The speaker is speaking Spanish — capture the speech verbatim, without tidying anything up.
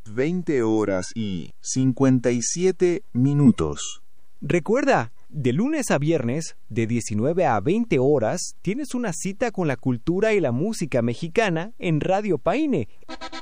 veinte horas y cincuenta y siete minutos. Recuerda, de lunes a viernes, de diecinueve a veinte horas, tienes una cita con la cultura y la música mexicana en Radio Paine.